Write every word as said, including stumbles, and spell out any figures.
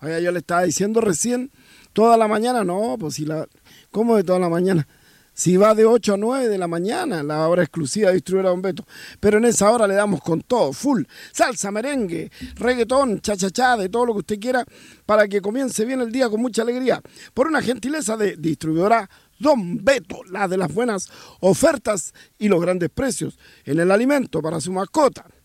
Oiga, yo le estaba diciendo recién, toda la mañana, no, pues si la, ¿cómo de toda la mañana? Si va de ocho a nueve de la mañana, la hora exclusiva de Distribuidora Don Beto. Pero en esa hora le damos con todo, full, salsa, merengue, reggaetón, cha-cha-cha, de todo lo que usted quiera, para que comience bien el día con mucha alegría. Por una gentileza de Distribuidora Don Beto, la de las buenas ofertas y los grandes precios en el alimento para su mascota.